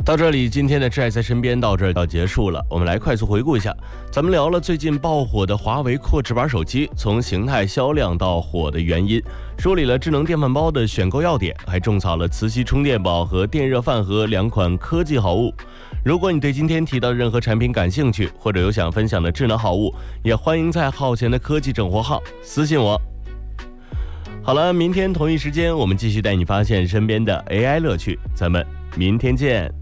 到这里，今天的挚爱在身边到这儿要结束了。我们来快速回顾一下，咱们聊了最近爆火的华为阔直板手机，从形态、销量到火的原因，梳理了智能电饭煲的选购要点，还种草了磁吸充电宝和电热饭盒2款科技好物。如果你对今天提到的任何产品感兴趣，或者有想分享的智能好物，也欢迎在浩前的科技整活号私信我。好了，明天同一时间我们继续带你发现身边的 AI 乐趣，咱们明天见。